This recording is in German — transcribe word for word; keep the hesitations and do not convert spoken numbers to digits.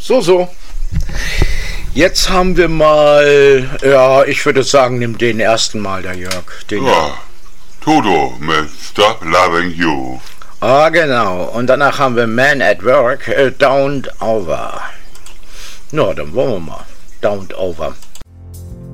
So, so. Jetzt haben wir mal, ja, ich würde sagen, nimm den ersten Mal, der Jörg. Den Ja, Toto mit Stop Loving You. Ah, genau. Und danach haben wir Man at Work, äh, Down Over. Na, dann wollen wir mal. Down Over.